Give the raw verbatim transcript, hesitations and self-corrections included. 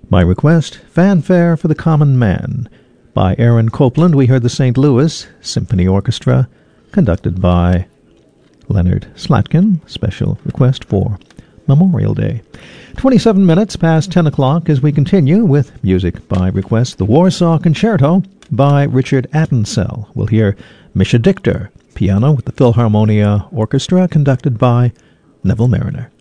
By request, Fanfare for the Common Man. By Aaron Copland, we heard the Saint Louis Symphony Orchestra, conducted by Leonard Slatkin. Special request for Memorial Day. twenty-seven minutes past ten o'clock as we continue with music by request. The Warsaw Concerto by Richard Attensell. We'll hear Mischa Dichter, piano with the Philharmonia Orchestra, conducted by Neville Mariner.